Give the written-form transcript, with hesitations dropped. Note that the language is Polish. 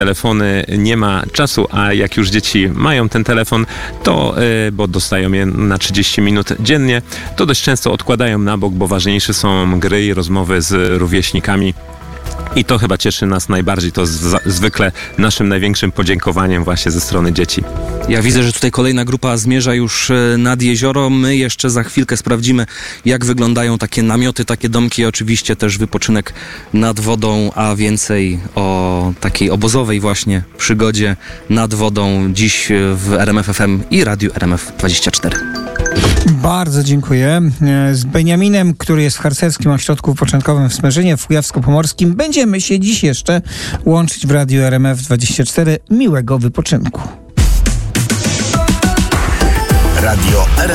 telefony, nie ma czasu, a jak już dzieci mają ten telefon, to, bo dostają je na 30 minut dziennie, to dość często odkładają na bok, bo ważniejsze są gry i rozmowy z rówieśnikami. I to chyba cieszy nas najbardziej, to zwykle naszym największym podziękowaniem właśnie ze strony dzieci. Ja widzę, że tutaj kolejna grupa zmierza już nad jezioro. My jeszcze za chwilkę sprawdzimy, jak wyglądają takie namioty, takie domki. Oczywiście też wypoczynek nad wodą, a więcej o takiej obozowej właśnie przygodzie nad wodą dziś w RMF FM i Radiu RMF24. Bardzo dziękuję. Z Beniaminem, który jest w harcerskim ośrodku wypoczynkowym w Smerzynie w Kujawsko-Pomorskim, będziemy się dziś jeszcze łączyć w Radiu RMF24. Miłego wypoczynku. Radio